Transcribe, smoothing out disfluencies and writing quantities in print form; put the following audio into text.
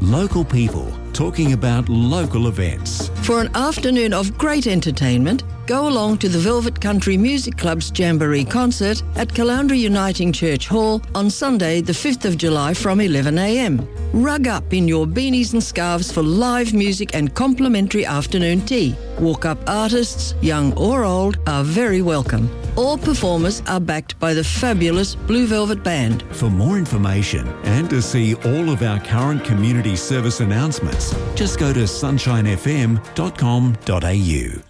Local people talking about local events. For an afternoon of great entertainment, go along to the Velvet Country Music Club's Jamboree concert at Caloundra Uniting Church Hall on Sunday the 5th of July from 11 a.m. Rug up in your beanies and scarves for live music and complimentary afternoon tea. Walk-up artists, young or old, are very welcome. All performers are backed by the fabulous Blue Velvet Band. For more information and to see all of our current community service announcements, just go to sunshinefm.com.au.